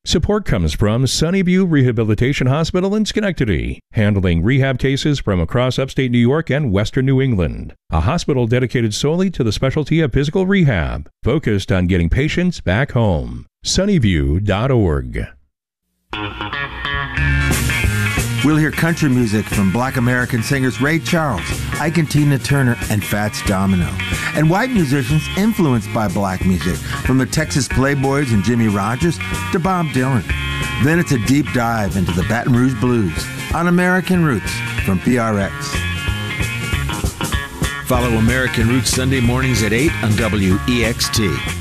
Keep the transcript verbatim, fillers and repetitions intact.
Support comes from Sunnyview Rehabilitation Hospital in Schenectady, handling rehab cases from across upstate New York and western New England. A hospital dedicated solely to the specialty of physical rehab, focused on getting patients back home. sunnyview dot org. We'll hear country music from Black American singers Ray Charles, Ike and Tina Turner, and Fats Domino, and white musicians influenced by black music, from the Texas Playboys and Jimmy Rogers to Bob Dylan. Then it's a deep dive into the Baton Rouge Blues on American Roots from P R X. Follow American Roots Sunday mornings at eight on W E X T.